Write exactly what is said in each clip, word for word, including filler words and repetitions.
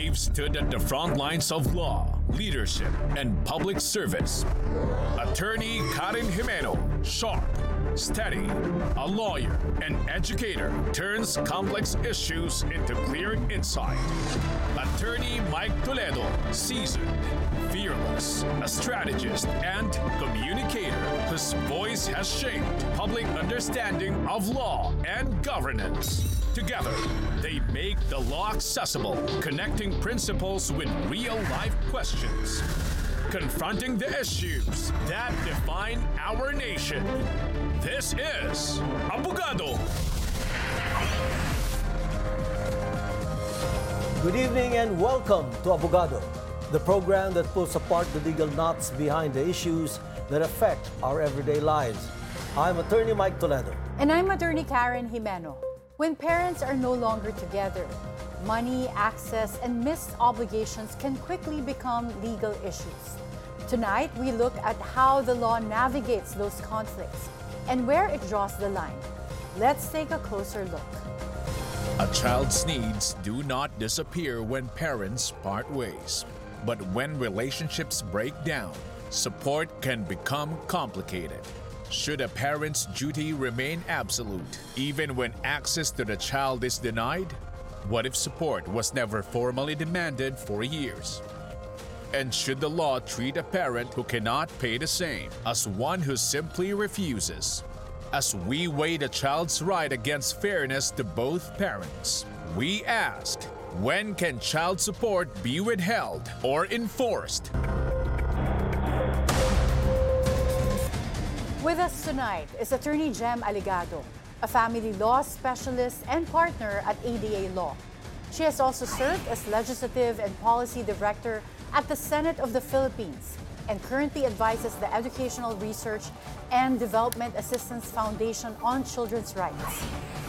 They've stood at the front lines of law, leadership, and public service. Attorney Karen Jimeno, sharp, steady, a lawyer, an educator, turns complex issues into clear insight. Attorney Mike Toledo, seasoned, fearless, a strategist and communicator whose voice has shaped public understanding of law and governance. Together, they make the law accessible, connecting principles with real-life questions, confronting the issues that define our nation. This is Abogado. Good evening and welcome to Abogado, the program that pulls apart the legal knots behind the issues that affect our everyday lives. I'm Attorney Mike Toledo. And I'm Attorney Karen Jimeno. When parents are no longer together, money, access, and missed obligations can quickly become legal issues. Tonight, we look at how the law navigates those conflicts and where it draws the line. Let's take a closer look. A child's needs do not disappear when parents part ways. But when relationships break down, support can become complicated. Should a parent's duty remain absolute, even when access to the child is denied? What if support was never formally demanded for years? And should the law treat a parent who cannot pay the same as one who simply refuses? As we weigh the child's right against fairness to both parents, we ask, when can child support be withheld or enforced? With us tonight is Attorney Jem Aligado, a family law specialist and partner at A D A Law. She has also served as Legislative and Policy Director at the Senate of the Philippines and currently advises the Educational Research and Development Assistance Foundation on Children's Rights.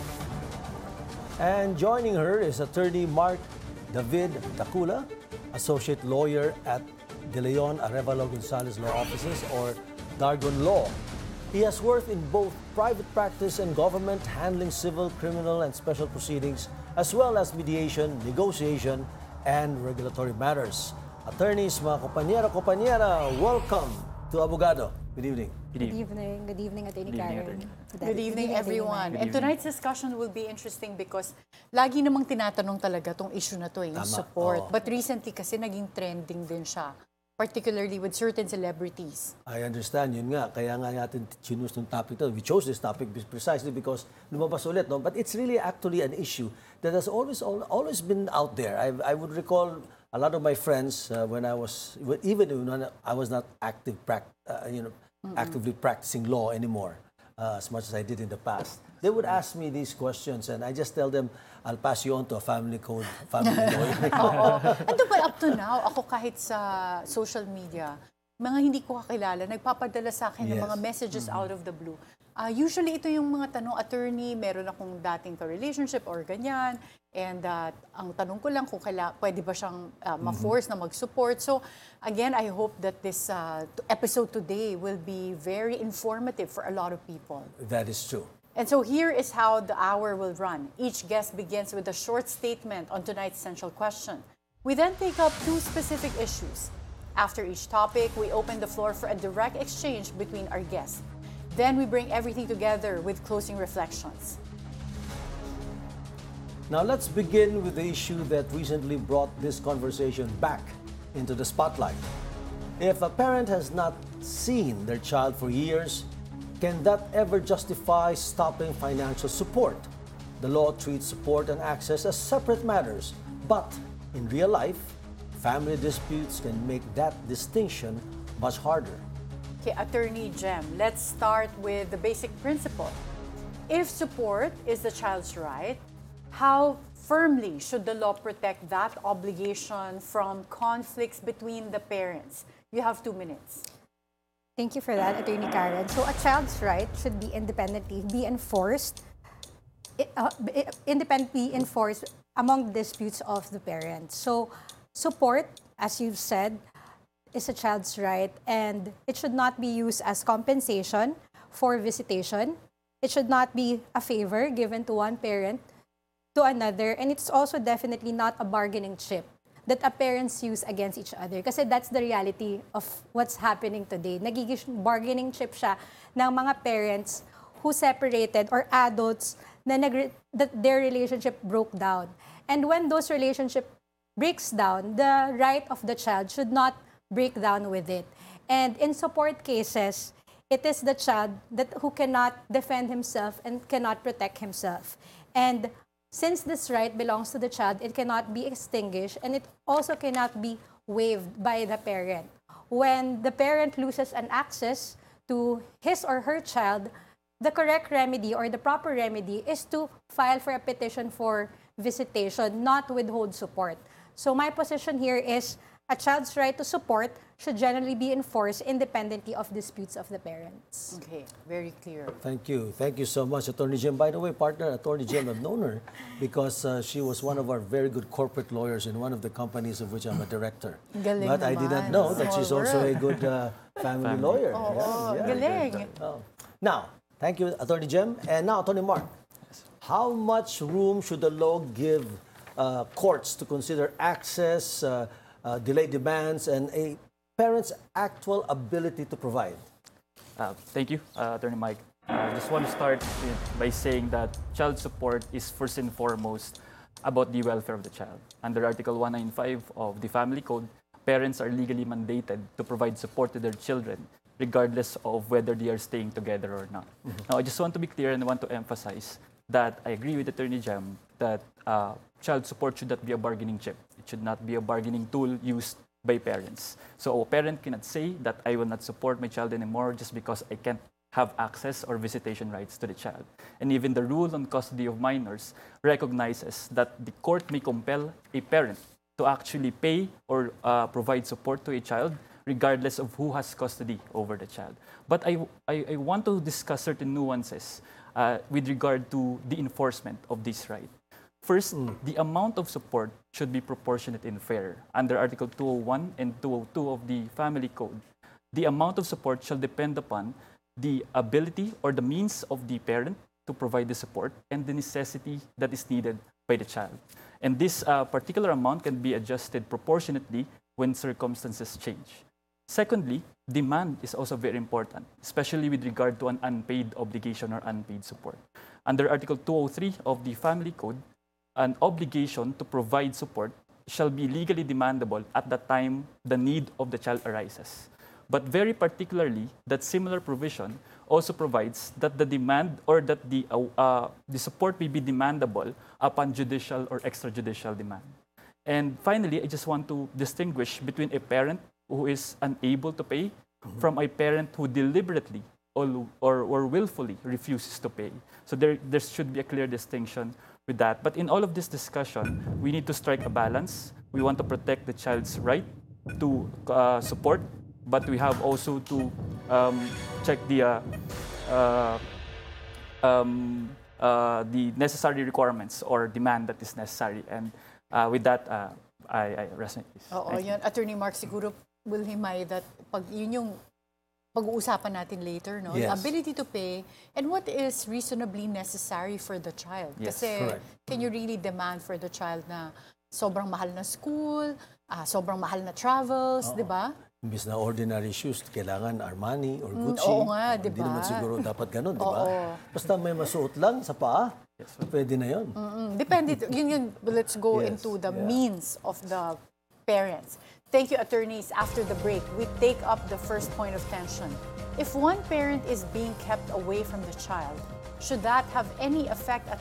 And joining her is Attorney Mark David Dacula, Associate Lawyer at De Leon Arevalo Gonzalez Law Offices, or Dargon Law. He has worked in both private practice and government, handling civil, criminal, and special proceedings, as well as mediation, negotiation, and regulatory matters. Attorneys, mga kompanyera-kompanyera, welcome to Abogado. Good evening. Good evening. Good evening, Attorney Karen. Good evening, everyone. And tonight's discussion will be interesting because lagi namang tinatanong talaga tong issue na to, yung support. Oo. But recently kasi naging trending din siya, particularly with certain celebrities. I understand, yun nga. Kaya nga natin choose itong topic to. We chose this topic precisely because lumabas ulit, no? But it's really actually an issue that has always always been out there. I, I would recall a lot of my friends uh, when I was, even when I was not active, uh, you know, mm-hmm. actively practicing law anymore, uh, as much as I did in the past. They would ask me these questions and I just tell them, I'll pass you on to a family code, family lawyer. Oo. Ando ba up to now, ako kahit sa social media, mga hindi ko kakilala, nagpapadala sa akin ng Yes. mga messages Mm-hmm. out of the blue. Uh, usually ito yung mga tanong, attorney, meron akong dating ka-relationship or ganyan. And uh, ang tanong ko lang kung kaila, pwede ba siyang uh, ma-force na mag-support. So again, I hope that this uh, episode today will be very informative for a lot of people. That is true. And so here is how the hour will run. Each guest begins with a short statement on tonight's central question. We then take up two specific issues. After each topic, we open the floor for a direct exchange between our guests. Then we bring everything together with closing reflections. Now let's begin with the issue that recently brought this conversation back into the spotlight. If a parent has not seen their child for years, can that ever justify stopping financial support? The law treats support and access as separate matters, but in real life, family disputes can make that distinction much harder. Okay, Attorney Jem, let's start with the basic principle. If support is the child's right, how firmly should the law protect that obligation from conflicts between the parents? You have two minutes. Thank you for that, Attorney Karen. So a child's right should be independently be enforced, uh, independently enforced among disputes of the parents. So support, as you've said, is a child's right, and it should not be used as compensation for visitation. It should not be a favor given to one parent to another, and it's also definitely not a bargaining chip that a parents use against each other. Kasi that's the reality of what's happening today. Nagiging bargaining chip siya ng mga parents who separated or adults na nag- that their relationship broke down. And when those relationship breaks down, the right of the child should not break down with it. And in support cases, it is the child that who cannot defend himself and cannot protect himself. And since this right belongs to the child, it cannot be extinguished and it also cannot be waived by the parent. When the parent loses an access to his or her child, the correct remedy or the proper remedy is to file for a petition for visitation, not withhold support. So my position here is a child's right to support should generally be enforced independently of disputes of the parents. Okay, very clear. Thank you. Thank you so much, Attorney Jim. By the way, partner, Attorney Jim, I've known her because uh, she was one of our very good corporate lawyers in one of the companies of which I'm a director. Galing but I did not naman. know that Small she's also a world. good uh, family lawyer. Oo, Yeah, yeah. galing. Oh. Now, thank you, Attorney Jim. And now, Attorney Mark, how much room should the law give uh, courts to consider access, uh, uh, delay demands, and a parent's actual ability to provide? Uh, thank you, uh, Attorney Mike. I just want to start with, by saying that child support is first and foremost about the welfare of the child. Under Article one ninety-five of the Family Code, parents are legally mandated to provide support to their children regardless of whether they are staying together or not. Mm-hmm. Now, I just want to be clear and I want to emphasize that I agree with Attorney Jam that uh, child support should not be a bargaining chip. It should not be a bargaining tool used by parents. So a parent cannot say that I will not support my child anymore just because I can't have access or visitation rights to the child. And even the rule on custody of minors recognizes that the court may compel a parent to actually pay or uh, provide support to a child regardless of who has custody over the child. But I, I, I want to discuss certain nuances uh, with regard to the enforcement of this right. First, mm. the amount of support should be proportionate and fair. Under Article two oh one and two oh two of the Family Code, the amount of support shall depend upon the ability or the means of the parent to provide the support and the necessity that is needed by the child. And this uh, particular amount can be adjusted proportionately when circumstances change. Secondly, demand is also very important, especially with regard to an unpaid obligation or unpaid support. Under Article two oh three of the Family Code, an obligation to provide support shall be legally demandable at the time the need of the child arises. But very particularly, that similar provision also provides that the demand or that the, uh, uh, the support may be demandable upon judicial or extrajudicial demand. And finally, I just want to distinguish between a parent who is unable to pay mm-hmm. from a parent who deliberately or, or, or willfully refuses to pay. So there, there should be a clear distinction with that. But in all of this discussion, we need to strike a balance. We want to protect the child's right to uh, support, but we have also to um, check the uh, uh, um, uh, the necessary requirements or demand that is necessary. And uh, with that, uh, I, I rest my case. Oo, yun. Attorney Mark, siguro will himay that pag yun yung pag-uusapan natin later, no? Yes. The ability to pay and what is reasonably necessary for the child. Yes, Kasi correct. can you really demand for the child na sobrang mahal na school, ah, sobrang mahal na travels, di ba? Imbis na ordinary shoes, kailangan Armani or Gucci. oo nga, Oh, di Hindi ba? naman siguro dapat ganun, di ba? Oo. Basta may masuot lang sa paa, pwede na yun. Mm, depende. Yun yun. Let's go Yes, into the yeah. means of the parents. Thank you, attorneys. After the break, we take up the first point of tension. If one parent is being kept away from the child, should that have any effect at